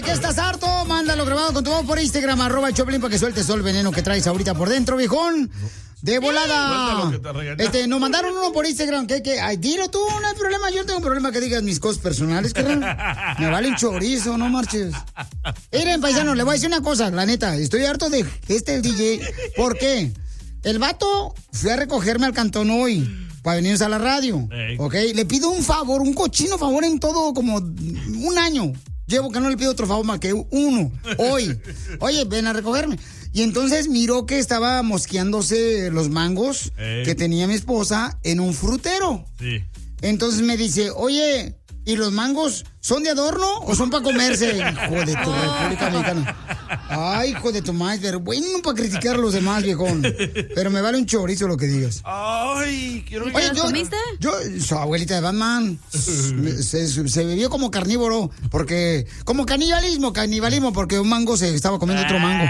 ¿Qué estás harto? Mándalo grabado con tu voz por Instagram, @Choplin, para que sueltes todo el veneno que traes ahorita por dentro, viejón. De volada. Nos mandaron uno por Instagram. Ay, dilo tú, no hay problema. Yo no tengo problema que digas mis cosas personales, carnal. Me vale un chorizo, no marches. Miren, paisano, le voy a decir una cosa, la neta. Estoy harto de el DJ. ¿Por qué? El vato fue a recogerme al cantón hoy para venirnos a la radio. ¿Ok? Le pido un favor, un cochino favor en todo como un año. Llevo que no le pido otro favor más que uno. Hoy. Oye, ven a recogerme. Y entonces miró que estaba mosqueándose los mangos que tenía mi esposa en un frutero. Sí. Entonces me dice, oye, ¿y los mangos son de adorno o son para comerse? Hijo de tu República Mexicana. Ay, hijo de tu madre, pero bueno para criticar a los demás, viejón. Pero me vale un chorizo lo que digas. Ay, quiero ver. Oye, ¿comiste? Su abuelita de Batman se vivió como carnívoro, porque como canibalismo, porque un mango se estaba comiendo otro mango.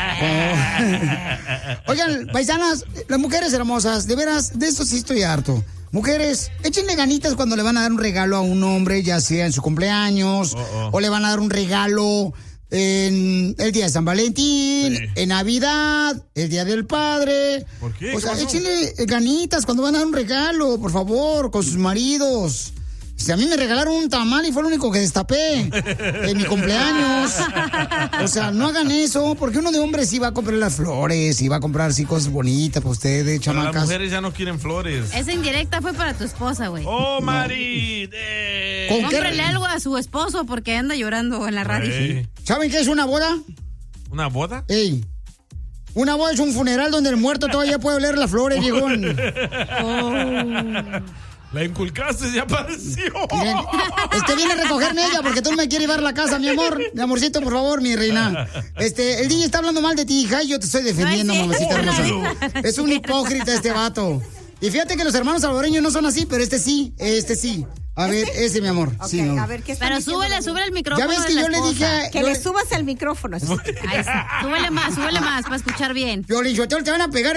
Oh. Oigan, paisanas, las mujeres hermosas, de veras, de esto sí estoy harto. Mujeres, échenle ganitas cuando le van a dar un regalo a un hombre, ya sea en su cumpleaños, o le van a dar un regalo en el día de San Valentín, en Navidad, el Día del Padre. ¿Por qué? O sea, échenle ganitas cuando van a dar un regalo, por favor, con sus maridos. Si a mí me regalaron un tamal y fue lo único que destapé en mi cumpleaños. O sea, no hagan eso, porque uno de hombres sí va a comprar las flores, y va a comprar sí cosas bonitas para ustedes, chamacas. Pero las mujeres ya no quieren flores. Esa indirecta fue para tu esposa, güey. ¡Oh, Mari! Cómprale algo a su esposo porque anda llorando en la radio. ¿Saben qué es una boda? ¿Una boda? Ey. Una boda es un funeral donde el muerto todavía puede oler las flores, viejón. La inculcaste, ya apareció. Miren, viene a recogerme ella porque tú no me quieres llevar a la casa, mi amor. Mi amorcito, por favor, mi reina. El DJ está hablando mal de ti, hija, y yo te estoy defendiendo, mamacita hermosa. Es un hipócrita este vato. Y fíjate que los hermanos salvadoreños no son así, pero este sí. A ver, ese, mi amor. Okay, sí, mi amor. A ver, ¿qué está diciendo? Sube el micrófono. Ya ves que yo le dije... Que le subas el micrófono. Súbele más para escuchar bien. Piolín, te van a pegar